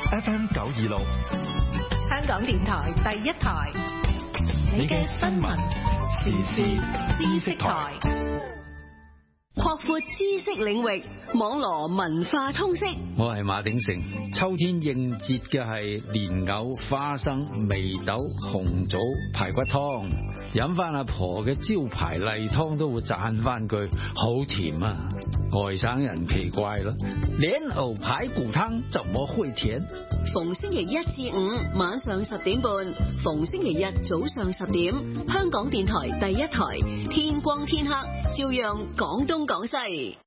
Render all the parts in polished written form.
FM 926， 香港電台第一台，你嘅新聞時事知識台， 擴闊知識領域，網羅文化通識。 我係馬鼎盛。秋天應節嘅係蓮藕、花生、眉豆、紅棗排骨湯。飲翻阿婆嘅招牌例湯都會讚翻句好甜啊！外省人奇怪咯，蓮藕排骨湯怎麼會甜？ 逢星期一至五晚上10點半，逢星期日早上10點，香港電台第一台，天光天黑照樣講東講西。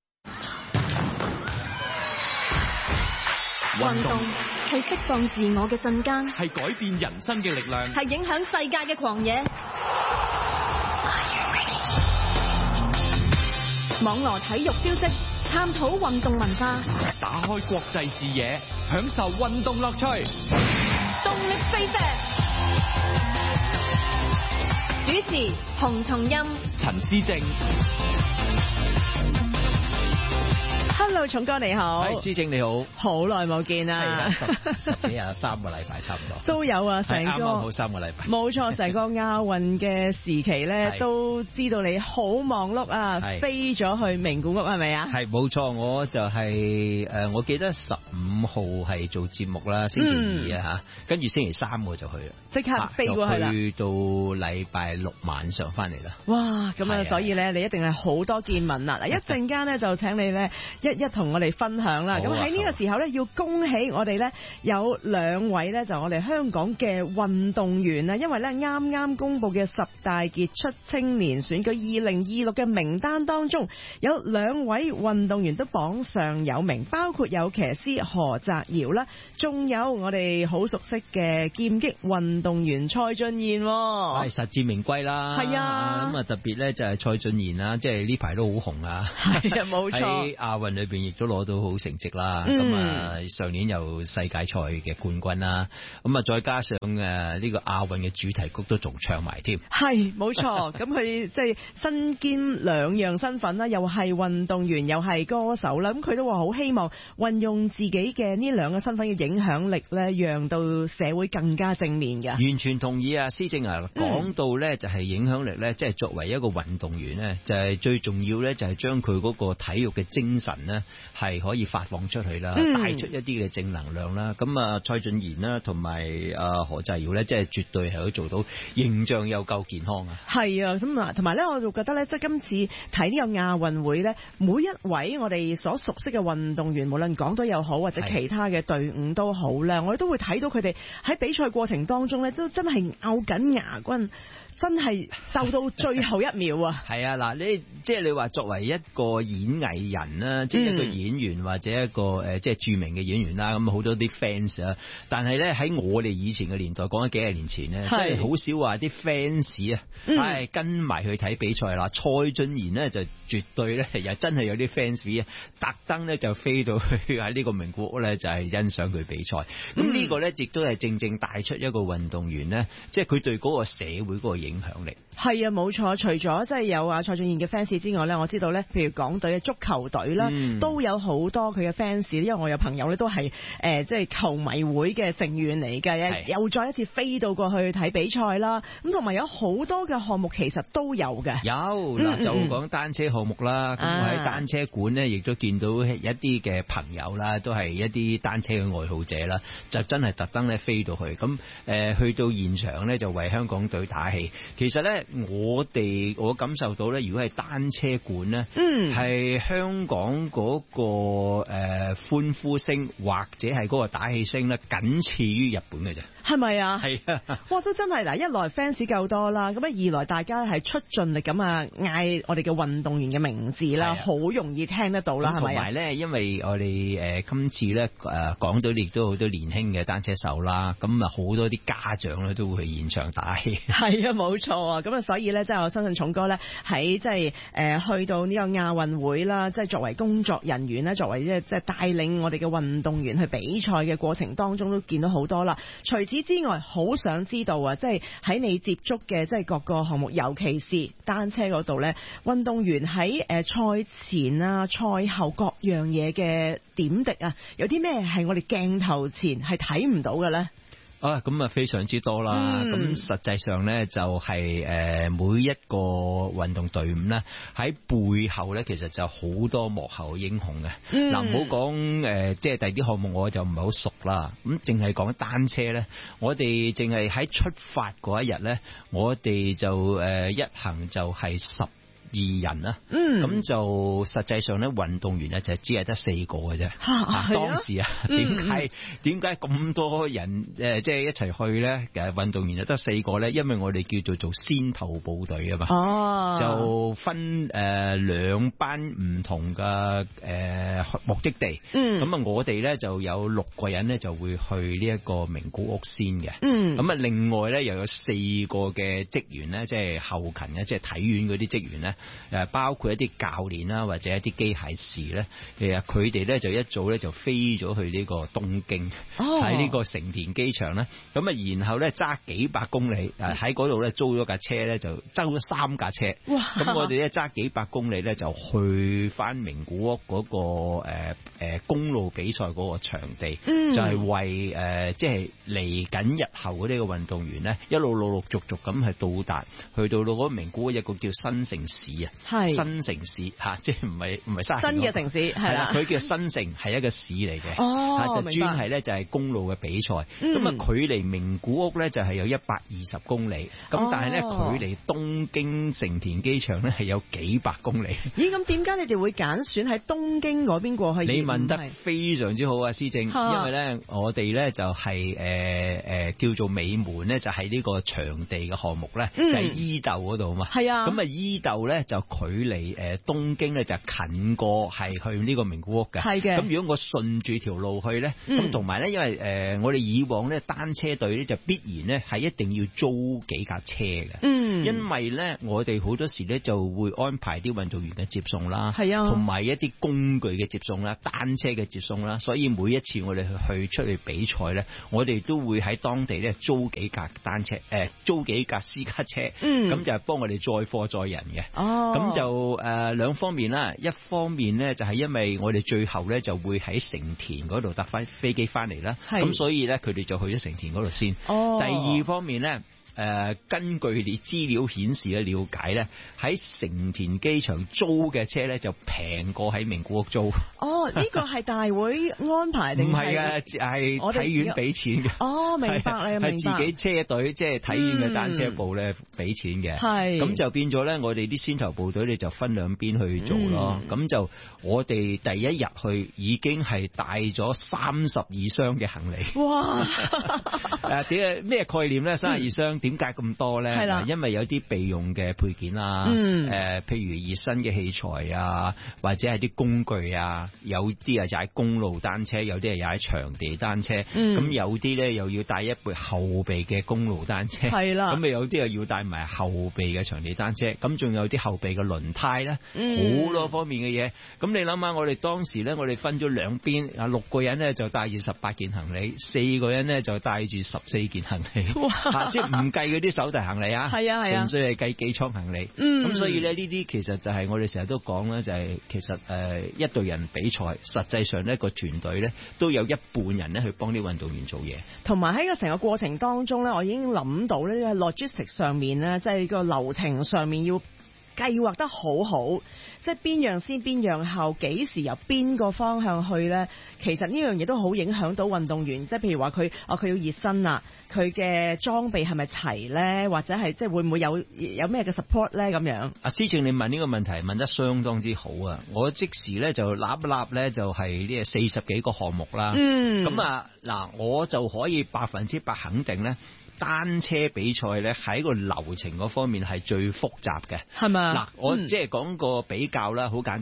運動係釋放自我嘅瞬間， 係改變人生嘅力量， 係影響世界嘅狂野。網羅體育消息，探討運動文化， 打開國際視野，享受運動樂趣。 動力飛石，主持洪松蔭、 陳思正。 Hello， 重哥你好。 係，思正你好。 好耐冇見啦， 十幾日，3個禮拜差唔多。 都有啊，成個啱啱好3個禮拜。 冇錯，成個亞運嘅時期咧，都知道你好忙碌啊，飛咗去名古屋係咪啊？係， 冇錯，我就係我記得15號係做節目啦，星期2啊嚇，跟住星期3我就去啦， 即刻飛過去啦， 去到禮拜6晚上翻嚟啦。 哇，咁啊，所以咧你一定係好多見聞啦。嗱，一陣間咧就請你咧一同我哋分享啦。咁喺呢個時候咧，要恭喜我哋咧有2位咧，就我哋香港嘅運動員啦。因為咧啱啱公布嘅10大傑出青年選舉2026嘅名單當中，有2位運動員都榜上有名，包括有騎師何澤堯啦，仲有我哋好熟悉嘅劍擊運動員蔡俊彥。 係實至名歸啦。係啊，咁啊特別咧就係蔡俊彥啦，即係呢排都好紅啊。 係啊，冇錯。 喺亞運裏邊亦都攞到好成績啦。咁啊上年有世界賽嘅冠軍啦。咁啊再加上呢個亞運嘅主題曲都仲唱埋添。係冇錯。咁佢即係身兼2樣身份啦，又係運動員又係歌手啦。咁佢都話好希望運用自己嘅呢2個身份嘅影響力咧，讓到社會更加正面嘅。 完全同意啊，思正啊，講到咧就係影響力咧，即係作為一個運動員咧，就係最重要咧，就係將佢嗰個體育嘅精神咧係可以發放出去啦，帶出一啲嘅正能量啦。咁啊，蔡俊彥啦，同埋何澤堯咧，即係絕對係可以做到形象又夠健康啊。係啊，咁啊，同埋咧，我就覺得咧，即係今次睇呢個亞運會咧，每一位我哋所熟悉嘅運動員，無論港隊又好或者其他嘅隊伍都好咧，我哋都會睇到佢哋喺比賽過程當中咧，都真係咬緊牙關。真係鬥到最後一秒啊！係啊，嗱，你即係你話作為一個演藝人啦，即係一個演員或者一個即係著名嘅演員啦，咁好多啲 fans 啊。但係咧喺我哋以前嘅年代，講咗幾廿年前咧，即係好少話啲 fans 啊，係跟埋去睇比賽啦。蔡俊彥咧就絕對咧又真係有啲 fans 啊，特登咧就飛到去喺呢個名古屋咧就係欣賞佢比賽。咁呢個咧亦都係正正帶出一個運動員咧，即係佢對嗰個社會嗰個影響力。係啊，冇錯。除咗即係有啊蔡俊彥嘅 fans 之外咧，我知道咧，譬如港隊嘅足球隊啦，都有好多佢嘅 fans。因為我有朋友咧都係即係球迷會嘅成員嚟嘅，又再一次飛到過去睇比賽啦。咁同埋有好多嘅項目其實都有嘅。有嗱，就講單車項目啦。咁我喺單車館咧，亦都見到一啲嘅朋友啦，都係一啲單車嘅愛好者啦，就真係特登咧飛到去。咁去到現場咧，就為香港隊打氣。其實咧，我感受到咧，如果係單車館咧，係香港嗰個歡呼聲或者係嗰個打氣聲咧，僅次於日本嘅啫。係咪啊？係啊！哇，都真係嗱，一來 fans 夠多啦，咁啊二來大家係出盡力咁啊嗌我哋嘅運動員嘅名字啦，好容易聽得到啦，係咪啊？同埋咧，因為我哋今次咧港隊亦都好多年輕嘅單車手啦，咁啊好多啲家長咧都會去現場打氣。係啊，冇錯啊！咁啊，所以咧，即係我相信重哥咧喺即係去到呢個亞運會啦，即係作為工作人員咧，作為即係帶領我哋嘅運動員去比賽嘅過程當中，都見到好多啦。除此之外，好想知道啊，即係喺你接觸嘅即係各個項目，尤其是單車嗰度咧，運動員喺賽前啊、賽後各樣嘢嘅點滴啊，有啲咩係我哋鏡頭前係睇唔到嘅咧？ 咁啊非常之多啦。咁實際上咧就係每一個運動隊伍咧喺背後咧，其實就好多幕後英雄嘅。嗱，唔好講即係第啲項目我就唔係好熟啦。咁淨係講單車咧，我哋淨係喺出發嗰一日咧，我哋就一行就係12人啦，咁就實際上咧，運動員咧就只係得4個嘅啫。當時啊，點解咁多人即係一齊去咧？其實運動員就得4個咧，因為我哋叫做先頭部隊啊嘛。就分2班唔同嘅目的地。咁啊，我哋咧就有6個人咧就會去呢一個名古屋先嘅。咁啊，另外咧又有4個嘅職員咧，即係後勤嘅，即係體院嗰啲職員咧。包括一啲教練啦，或者一啲機械士咧，其實佢哋咧就一早咧就飛咗去呢個東京，喺呢個成田機場咧，咁啊然後咧揸幾百公里，喺嗰度咧租咗架車咧，就租咗3架車。咁我哋咧揸幾百公里咧就去翻名古屋嗰個公路比賽嗰個場地，就係為即係嚟緊日後嗰啲嘅運動員咧，一路陸陸續續咁係到達，去到嗰名古屋一個叫新城市啊，新城市嚇，即係唔係新嘅城市係啦，佢叫新城係一個市嚟嘅，就專係咧就係公路嘅比賽。咁啊，距離名古屋咧就係有120公里，咁但係咧距離東京成田機場咧係有幾百公里。 咦？咁點解你哋會揀選喺東京嗰邊過去？ 你問得非常之好啊，施正，因為咧我哋咧就係叫做尾門咧，就係呢個場地嘅項目咧，就喺伊豆嗰度啊嘛。係啊，咁啊伊豆咧就距離東京咧就近過係去呢個名古屋嘅。係嘅。咁如果我順住條路去咧，咁同埋咧，因為我哋以往咧單車隊咧就必然咧係一定要租幾架車嘅。因為咧我哋好多時咧就會安排啲運動員嘅接送啦，係啊，同埋一啲工具嘅接送啦，單車嘅接送啦，所以每一次我哋去出去比賽咧，我哋都會喺當地咧租幾架單車，租幾架私家車，咁就係幫我哋載貨載人嘅。咁就兩方面啦，一方面咧就係因為我哋最後咧就會喺成田嗰度搭翻飛機翻嚟啦，咁所以咧佢哋就去咗成田嗰度先。第二方面咧。根據你資料顯示嘅了解咧，喺成田機場租嘅車咧就平過喺名古屋租。 呢個係大會安排定係？唔係啊， 係體院俾錢嘅。明白你明白。係自己車隊即係體院嘅單車部咧俾錢嘅。係。咁就變咗咧，我哋啲先頭部隊咧就分兩邊去做咯。咁就我哋第一日去已經係帶咗32箱嘅行李。哇！咩概念咧？32箱。點解咁多咧？係啦，因為有啲備用嘅配件啦，譬如熱身嘅器材啊，或者係啲工具啊，有啲係踩公路單車，有啲係踩場地單車，咁有啲咧又要帶一部後備嘅公路單車，係啦，咁有啲又要帶埋後備嘅場地單車，咁仲有啲後備嘅輪胎咧，好多方面嘅嘢。咁你諗下，我哋當時咧，我哋分咗兩邊，6個人咧就帶住18件行李，4個人咧就帶住14件行李，即係唔計嗰啲手提行李啊，係啊，純粹係計機艙行李。咁所以咧呢啲其實就係我哋成日都講咧，就係其實一隊人比賽，實際上呢個團隊咧都有一半人咧去幫啲運動員做嘢。同埋喺個成個過程當中咧，我已經諗到呢喺 logistics 上面咧，即係個流程上面要計劃得好好。即係邊樣先邊樣後，幾時由邊個方向去呢？其實呢樣嘢都好影響到運動員，即係譬如話佢要熱身啦，佢嘅裝備係咪齊呢？或者係即係會唔會有咩嘅 support 呢？咁樣。阿施正，你問呢個問題問得相當之好啊！我即時呢就立一立呢，就係呢40幾個項目啦。咁啊嗱，我就可以100%肯定呢。單車比賽咧喺個流程嗰方面係最複雜嘅，係咪？嗱，我即係講個比較啦，好簡單。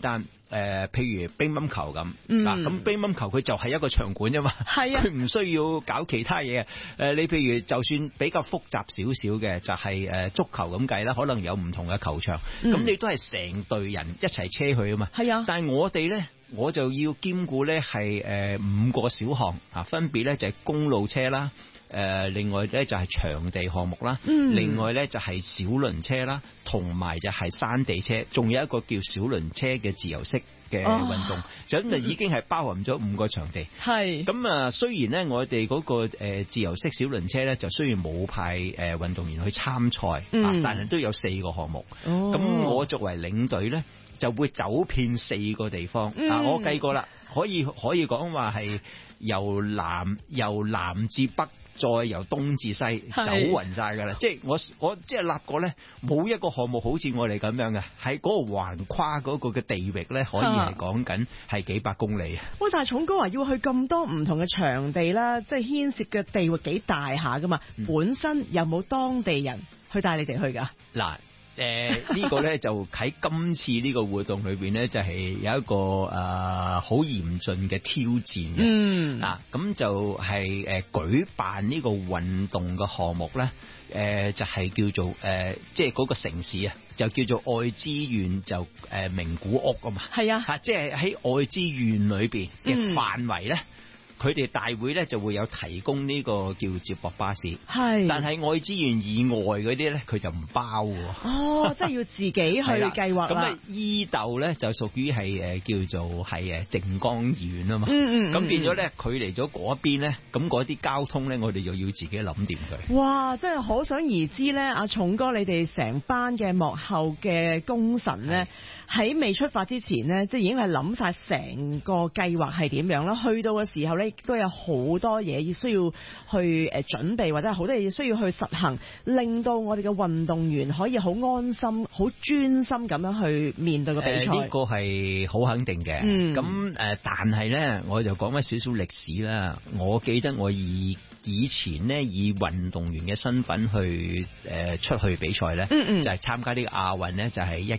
譬如乒乓球咁，咁乒乓球佢就係一個場館啫嘛，佢唔需要搞其他嘢。你譬如就算比較複雜少少嘅，就係足球咁計啦，可能有唔同嘅球場，咁你都係成隊人一齊車去啊嘛。係啊，但係我哋咧，我就要兼顧咧係5個小項啊，分別咧就係公路車啦。另外咧就係場地項目啦，另外咧就係小輪車啦，同埋就係山地車，仲有一個叫小輪車嘅自由式嘅運動，咁就已經係包含咗5個場地。係咁啊，雖然咧我哋嗰個自由式小輪車咧就雖然冇派運動員去參賽，但係都有4個項目。咁我作為領隊咧，就會走遍4個地方。我計過啦，可以講話係由南至北。再由東至西走勻晒㗎啦，即係我即係立過咧，冇一個項目好似我哋咁樣嘅，喺嗰個橫跨嗰個嘅地域咧，可以係講緊係幾百公里。喂，但係重哥話要去咁多唔同嘅場地啦，即係牽涉嘅地域幾大下㗎嘛？本身有冇當地人去帶你哋去㗎？嗱。呢個咧就喺今次呢個活動裏邊咧，就係有一個好嚴峻嘅挑戰嘅。咁就係舉辦呢個運動嘅項目咧，就係叫做即係嗰個城市啊，就叫做愛知縣就名古屋啊嘛。係啊，即係喺愛知縣裏邊嘅範圍咧。佢哋大會咧就會有提供呢個叫接駁巴士，係，但係愛知縣以外嗰啲咧佢就唔包喎。哦，即係要自己去計劃啦。咁啊，伊豆咧就屬於係叫做係靜岡縣啊嘛。咁變咗咧，距離咗嗰邊咧，咁嗰啲交通咧，我哋就要自己諗掂佢。哇！真係可想而知咧，阿重哥你哋成班嘅幕後嘅功臣咧，喺未出發之前咧，即係已經係諗晒成個計劃係點樣啦。去到嘅時候咧，亦都有好多嘢要需要去準備，或者係好多嘢需要去實行，令到我哋嘅運動員可以好安心、好專心咁樣去面對個比賽。呢個係好肯定嘅。咁但係咧，我就講翻少少歷史啦。我記得我以前呢，以運動員嘅身份去出去比賽咧，就係參加呢個亞運咧，就係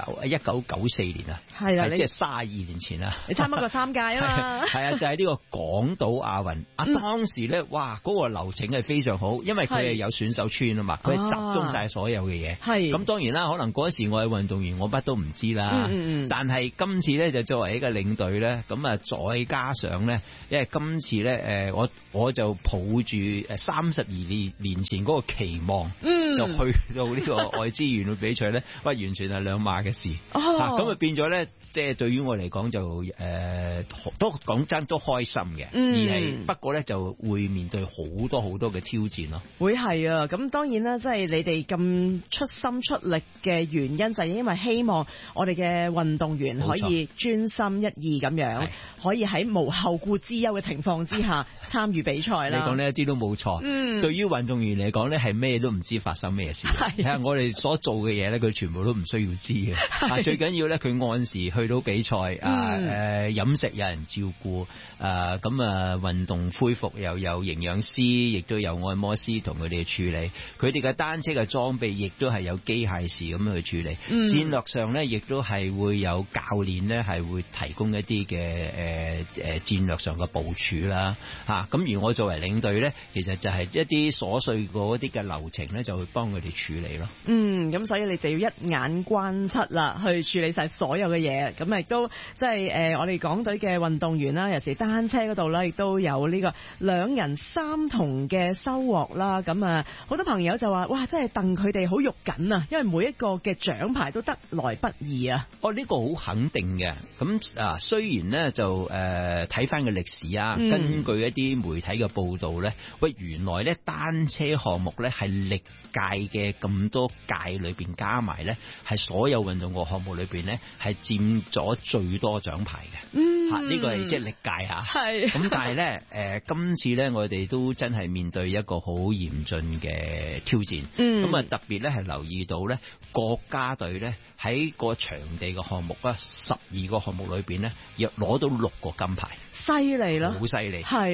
1994年啊，係啦，即係32年前啦。你參加過3屆啊嘛？係啊，就係呢個港島亞運。當時咧，哇，嗰個流程係非常好，因為佢係有選手村啊嘛，佢係集中晒所有嘅嘢。係咁，當然啦，可能嗰時我係運動員，我乜都唔知啦。但係今次咧就作為一個領隊咧，咁啊再加上咧，因為今次咧我就抱住32年前嗰個期望，就去到呢個愛知縣去比賽咧，喂，完全係兩碼嘅事。咁啊變咗咧，即係對於我嚟講就都講真都開心嘅，而係不過咧就會面對好多嘅挑戰咯。會係啊，咁當然啦，即係你哋咁出心出力嘅原因就係因為希望我哋嘅運動員可以專心一意咁樣，可以喺無後顧之憂嘅情況之下參與比賽啦。你講呢一啲都冇錯。對於運動員嚟講咧，係咩都唔知發生咩事。睇下我哋所做嘅嘢咧，佢全部都唔需要知嘅。最緊要咧，佢按時去到比賽，飲食有人照顧，咁運動恢復又有營養師，亦都有按摩師同佢哋處理。佢哋嘅單車嘅裝備亦都係有機械式咁去處理。戰略上咧，亦都係會有教練咧，係會提供一啲嘅戰略上嘅部署啦。咁而我作為領隊咧，其實就係一啲瑣碎嗰啲嘅流程咧，就會幫佢哋處理咯。咁所以你就要一眼關七啦，去處理晒所有嘅嘢。咁亦都即係我哋港隊嘅運動員啦，尤其是單車嗰度啦，亦都有呢個2人3銅嘅收穫啦。咁好多朋友就話：哇，真係戥佢哋好肉緊啊！因為每一個嘅獎牌都得來不易啊。呢個好肯定嘅。咁雖然呢，就睇翻個歷史啊，根據一啲媒體嘅報道呢，喂，原來呢單車項目呢係歷屆嘅咁多屆裏邊加埋呢，係所有運動個項目裏邊呢，係佔咗最多獎牌嘅。呢個係即係歷屆嚇。係。咁但係呢，今次呢，我哋都真係面對一個好嚴峻嘅挑戰。咁特別呢係留意到呢，國家隊呢喺個場地嘅項目啦，12個項目裏邊呢，亦攞到6個金牌。犀利啦！好犀利。係啊。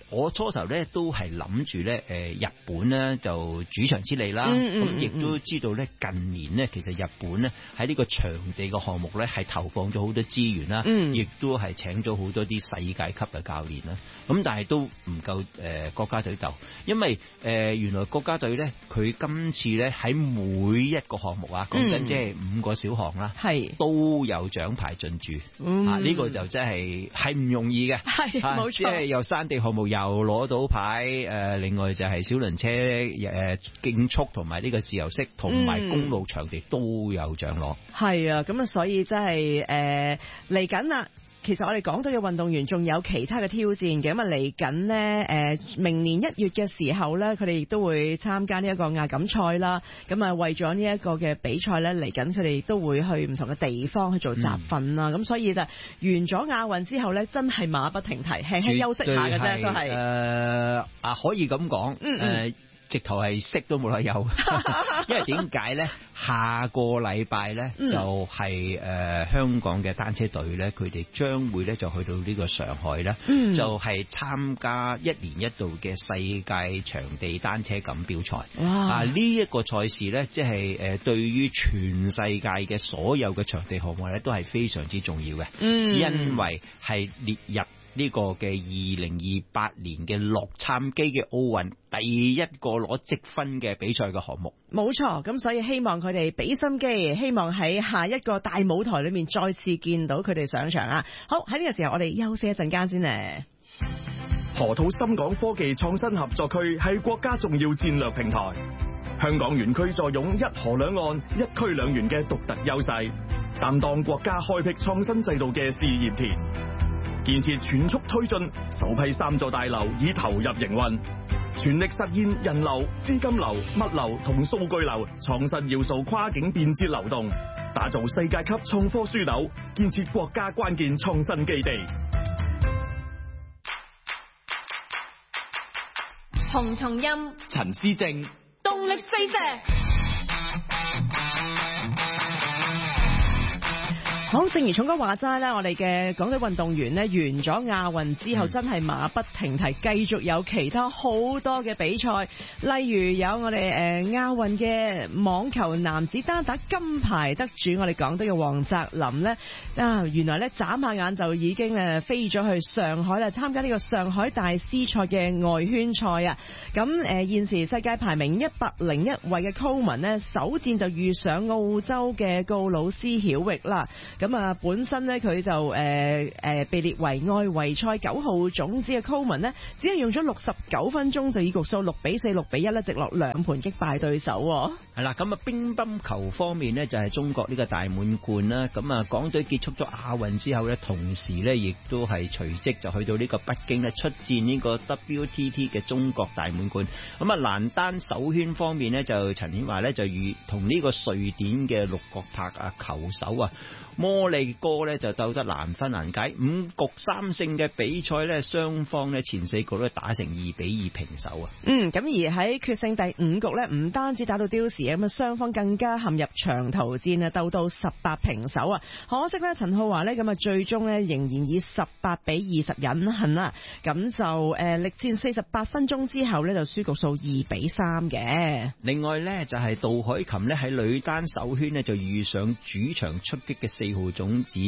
我初頭咧都係諗住咧日本咧就主場之利啦，咁亦都知道咧近年咧其實日本咧喺呢個場地嘅項目咧係投放咗好多資源啦，亦都係請咗好多啲世界級嘅教練啦，咁但係都唔夠國家隊鬥，因為原來國家隊咧佢今次咧喺每一個項目啊，講緊即係5個小項啦，都有獎牌進駐，呢個就真係唔容易嘅，係冇錯，即係由山地項目又攞到牌，另外就係小輪車競速同埋呢個自由式同埋公路場地都有獎攞，係啊， 咁啊所以真係嚟緊啦。其實我哋港隊嘅運動員仲有其他嘅挑戰嘅，咁啊嚟緊呢，明年1月嘅時候呢，佢哋亦都會參加呢一個亞錦賽啦。咁啊為咗呢一個嘅比賽呢，嚟緊佢哋都會去唔同嘅地方去做集訓啦。咁所以就完咗亞運之後呢，真係馬不停蹄，輕輕休息下嘅啫，都係可以咁講，直頭係息都冇得有，因為點解咧？下個禮拜咧就係香港嘅單車隊咧，佢哋將會咧就去到呢個上海咧，就係參加1年1度嘅世界場地單車錦標賽。啊，呢一個賽事咧，即係對於全世界嘅所有嘅場地項目咧，都係非常之重要嘅，因為係列入呢個嘅2028年嘅洛杉磯嘅奧運第一個攞積分嘅比賽嘅項目。冇錯，咁所以希望佢哋俾心機，希望喺下一個大舞台裏面再次見到佢哋上場啊！好，喺呢個時候我哋休息一陣間先咧。 河套深港科技創新合作區係國家重要戰略平台，香港園區坐擁一河兩岸、一區兩園嘅獨特優勢，擔當國家開闢創新制度嘅試驗田。建設全速推進，首批3座大樓已投入營運，全力實現人流、資金流、物流同數據流創新要素跨境便捷流動，打造世界級創科樞紐，建設國家關鍵創新基地。 洪松蔭、 陳思正， 動力四射。 好，正如重哥話齋啦，我哋嘅港隊運動員呢，完咗亞運之後，真係馬不停蹄，繼續有其他好多嘅比賽，例如有我哋亞運嘅網球男子單打金牌得主，我哋港隊嘅黃澤林呢，原來呢眨下眼就已經飛咗去上海啦，參加呢個上海大師賽嘅外圈賽啊！咁現時世界排名101位嘅 Coleman 呢，首戰就遇上澳洲嘅告魯斯曉域啦。咁啊，本身咧佢就被列為外圍賽9號種子嘅 Coleman 呢，只係用咗69分鐘就以局數6-4、6-1咧直落2盤擊敗對手。 係啦，咁啊乒乓球方面呢，就係中國呢個大滿貫啦。咁啊港隊結束咗亞運之後呢，同時呢亦都係隨即就去到呢個北京呢，出戰呢個 WTT 嘅中國大滿貫。咁啊男單首圈方面呢，就陳顯華呢，就同呢個瑞典嘅6國拍球手摩利哥呢就鬥得難分難解，5局3勝嘅比賽呢，雙方呢前4局都打成2-2平手啊。咁而喺決勝第5局呢，唔單止打到丟時，咁啊雙方更加陷入長途戰啊，鬥到18平手啊。可惜呢，陳浩華呢咁啊最終呢仍然以18-20隱恨啦。咁就力戰48分鐘之後呢，就輸局數2-3嘅。另外呢，就係杜海琴呢喺女單首圈呢，就遇上主場出擊嘅4號種子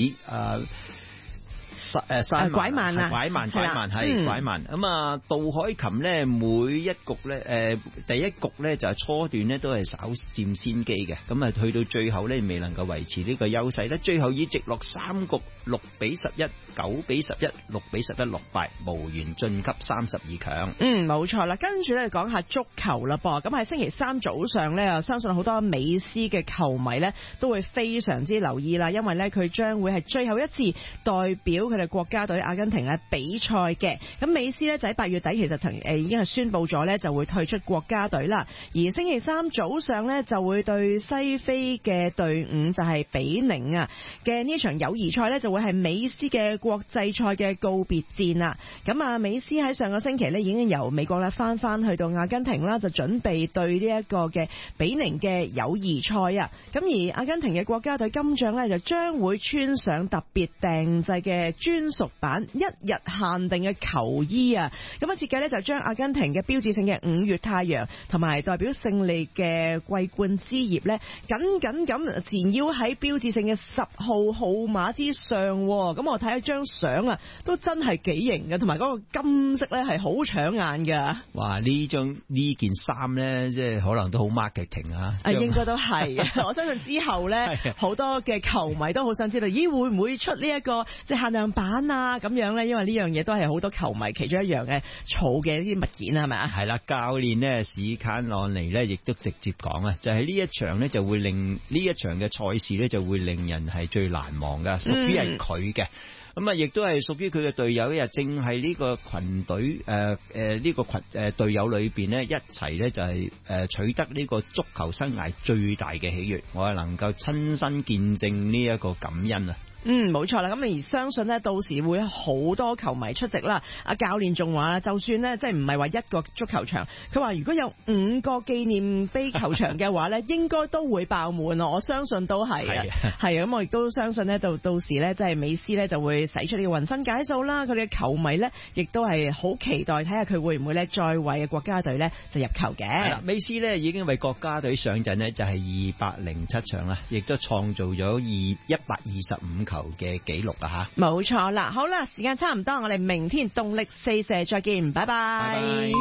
拐曼係拐曼。咁啊杜海琴呢每一局呢第一局呢就係初段呢都係稍佔先機嘅，咁啊去到最後呢未能夠維持呢個優勢呢，最後以直落3局6-11、9-11、6-11落敗，無緣晉級32強。冇錯啦，跟住咧講下足球啦噃。咁喺星期3早上呢，相信好多美斯嘅球迷呢都會非常之留意啦，因為呢佢將會係最後一次代表佢哋國家隊阿根廷咧比賽嘅。咁美斯呢就喺8月底其實已經係宣布咗呢就會退出國家隊啦。而星期3早上呢就會對西非嘅隊伍就係比寧啊嘅呢場友誼賽呢，就會係美斯嘅國際賽嘅告別戰啦。咁啊美斯喺上個星期呢已經由美國咧翻去到阿根廷啦，就準備對呢一個嘅比寧嘅友誼賽啊。咁而阿根廷嘅國家隊金將呢，就將會穿上特別訂製嘅嘅專屬版一日限定嘅球衣啊！咁啊設計咧就將阿根廷嘅標誌性嘅5月太陽同埋代表勝利嘅桂冠枝葉咧，緊緊咁纏繞喺標誌性嘅10號號碼之上。咁我睇一張相啊，都真係幾型嘅，同埋嗰個金色咧係好搶眼㗎。 哇！呢件衫咧，即係可能都好 marketing 啊！ 應該都係，我相信之後咧，好多嘅球迷都好想知道，咦會唔會出呢一個即係限量版啊？咁樣咧，因為呢樣嘢都係好多球迷其中一樣嘅儲嘅一啲物件啊，係咪啊？係啦，教練呢，史卡朗尼呢，亦都直接講啊，就係呢一場呢，就會令呢一場嘅賽事呢，就會令人係最難忘噶，屬於係佢嘅。咁啊，亦都係屬於佢嘅隊友，正係呢個群隊呢個群隊友裏邊呢，一齊呢就係取得呢個足球生涯最大嘅喜悅，我係能夠親身見證呢一個感恩啊！ 冇錯啦，咁而相信呢，到時會好多球迷出席啦。阿教練仲話，就算呢，即係唔係話一個足球場，佢話如果有5個紀念碑球場嘅話呢，應該都會爆滿啊！我相信都係啊，係啊，咁我亦都相信呢，到時呢，即係美斯呢就會使出呢個渾身解數啦。佢哋嘅球迷呢，亦都係好期待睇下佢會唔會呢，再為國家隊呢就入球嘅。係啦， 美斯呢已經為國家隊上陣呢，就係207場啦，亦都創造咗125球嘅紀錄啊！吓， 冇錯啦，好啦，時間差唔多，我哋明天動力四射再見，拜拜。